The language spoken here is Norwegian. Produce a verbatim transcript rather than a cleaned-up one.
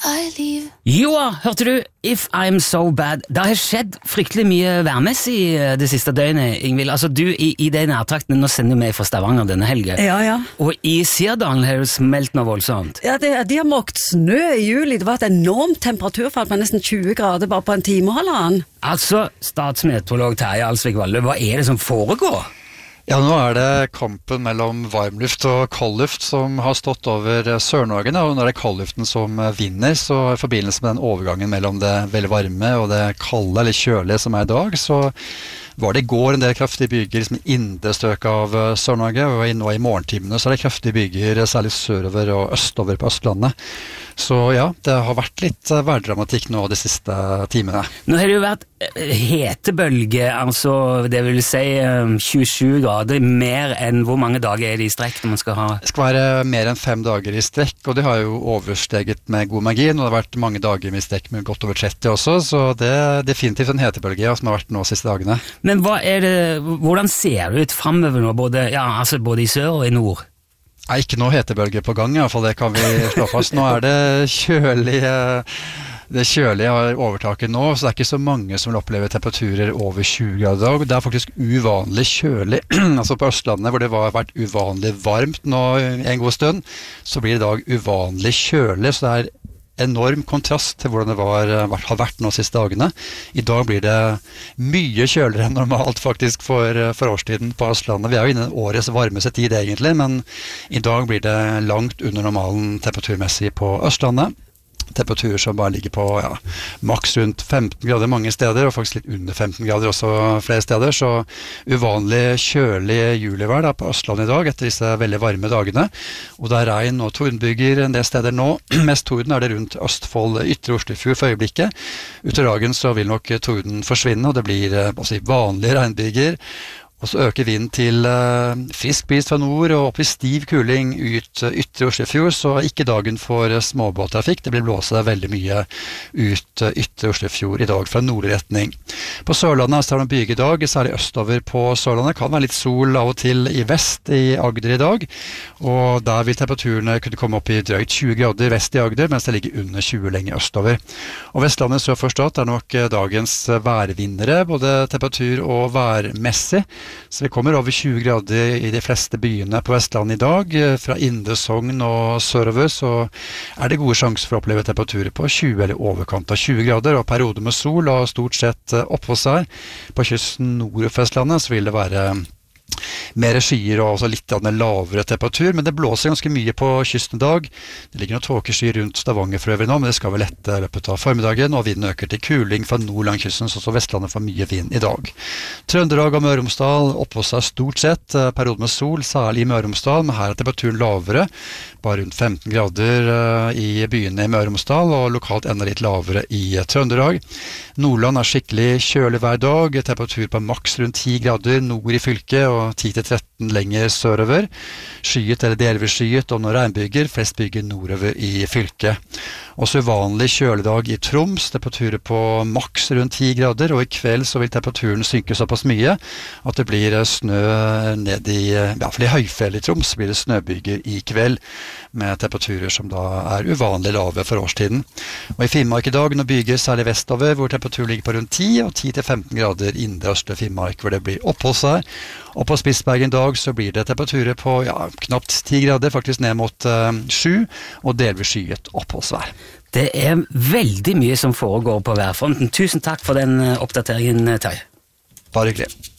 I leave. Joa, hørte du? If I'm so bad. Det har skjedd fryktelig mye værmessig det siste døgnet, Ingvild. Altså, du i, i de nærtraktene, nå sender vi fra Stavanger denne helgen. Ja, ja. Og i Sirdalen har det smelt noe voldsomt. Ja, det, de har måkt snø i juli. Det var et enormt temperaturfall på nesten tjue grader bare på en time og halvannen. Altså, statsmeteorolog Terje Alsvik Valle, hva er det som foregår? Ja, nå er det kampen mellom varmluft og kaldluft som har stått over Sør-Norge, og nå er det kaldluften som vinner, så i forbindelse med den overgangen mellom det veldig varme og det kalde eller kjølige som er i dag, så var det i går en del kraftige byger liksom i indre strøk av Sør-Norge, og nå i morgentimene så er det kraftige byger særlig sørover og østover på Østlandet. Så ja, det har vært litt værdramatikk nå de siste timene. Nå har det jo vært hetebølge, altså det vil si tjuesju grader, mer enn hvor mange dager er det i strekk når man skal ha? Det skal være mer enn fem dager i strekk, og det har jo oversteget med god margin, og det har vært mange dager med strekk med godt over tretti også, så det er definitivt en hetebølge som har vært nå de siste dagene. Men hva er det, hvordan ser det ut fremover nå, både, ja, altså både i sør og i nord? Nei, ikke noe hetebølge på gang, i hvert fall det kan vi slå fast. Nå er det kjølig, det kjølige har overtaket nå, så det er ikke så mange som vil oppleve temperaturer over tjue grader. Det er faktisk uvanlig kjølig, altså på Østlandet hvor det har vært uvanlig varmt nå en god stund, så blir det i dag uvanlig kjølig, så det er enorm kontrast til hvordan det var, har vært nå de siste dagene. I dag blir det mye kjøligere enn normalt faktisk for, for årstiden på Østlandet. Vi er jo inne i årets varmeste tid egentlig, men i dag blir det langt under normalen temperaturmessig på Østlandet. Temperaturer som bare ligger på ja, maks rundt femten grader mange steder, og faktisk litt under femten grader også flere steder, så uvanlig kjølig julivær da, på Østlandet i dag etter disse veldig varme dagene, og det er regn og tordenbyger en del steder nå. Mest torden er det rundt Østfold, Ytre Oslofjord for øyeblikket. Utover dagen så vil nok torden forsvinne, og det blir altså, vanlige regnbyger. Og så øker vinden til uh, frisk bris fra nord og opp i stiv kuling ut uh, Ytre Oslofjord, så ikke dagen for uh, småbåttrafikk. Det blir blåse veldig mye ut uh, Ytre Oslofjord i dag fra nordlig retning. På Sørlandet er det en byge i dag, særlig østover på Sørlandet. Kan være litt sol av og til i vest i Agder i dag, og der vil temperaturene kunne komme opp i drøyt tjue grader vest i Agder, mens det ligger under tjue lenger østover. Og Vestlandet sør for Stad er nok uh, dagens uh, værvinnere, både temperatur og værmessig. Så vi kommer over tjue grader i de fleste byene på Vestlandet i dag. Fra Indre Sogn og sørover så er det gode sjanser for å oppleve temperaturer på tjue eller overkant av tjue grader, og perioder med sol og stort sett oppå seg. På kysten nord for Vestlandet så vil det være mer skyer og også litt lavere temperatur, men det blåser ganske mye på kysten i dag. Det ligger noen tåkeskyer rundt Stavanger for øvrig nå, men det skal vel lette løpet av formiddagen, og vinden øker til kuling fra nord langs kysten, så Vestlandet får mye vind i dag. Trøndelag og Møre og Romsdal oppå seg stort sett, periode med sol, særlig i Møre og Romsdal, men her er temperaturen lavere, bare rundt femten grader i byene i Møre og Romsdal, og lokalt enda litt lavere i Trøndelag. Nordland er skikkelig kjølig hver dag, temperatur på maks rundt ti grader nord i fylket, og ti til tretten lenger sørover. Skyet eller delvis skyet og noen regnbyger, flest byger nordover i fylket. Også uvanlig kjøledag i Troms, temperaturer på maks rundt ti grader, og i kveld så vil temperaturen synke såpass mye at det blir snø ned i, i hvert fall i høyfjell i Troms, blir det snøbyger i kveld, med temperaturer som da er uvanlig lave for årstiden. Og i Finnmark i dag, når byger særlig vestover, hvor temperaturen ligger på rundt ti, og ti til femten grader indre østre Finnmark, hvor det blir opphold seg. Og på Spitsbergen i dag så blir det temperaturer på ja, knapt ti grader, faktisk ned mot sju, uh, og delvis skyet oppholdsvær. Det er veldig mye som foregår på værfronten. Tusen takk for den oppdateringen, Terje. Bare hyggelig.